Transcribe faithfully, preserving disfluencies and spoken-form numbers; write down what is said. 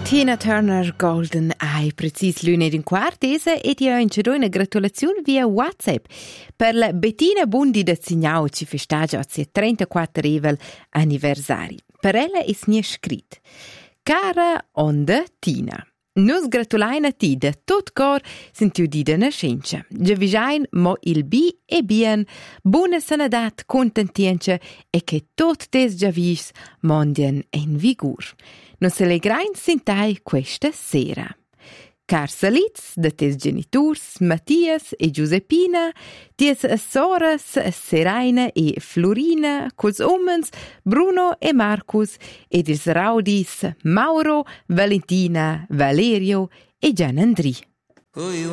Tina Turner Golden Eye, precis lunedì in quart esa e ti ho incedo una gratulazione via WhatsApp per la Bettina Bundi da Zignau ci festeggia oggi trentaquattro rivel anniversari. Per ella è snia scritto: Cara onda Tina, nus gratulaina ti da tot cor sentiu di da nascenza. Giavisain mo il bi e bien, buona sanadat, contentienza e che tot des giavis mondien in vigur. Non se le grain sentai questa sera. Car salitz de tes geniturs, Mattias e Giuseppina, ties soras Seraina e Florina, cos omens Bruno e Marcus, ed ils raudis Mauro, Valentina, Valerio e Gian Andri.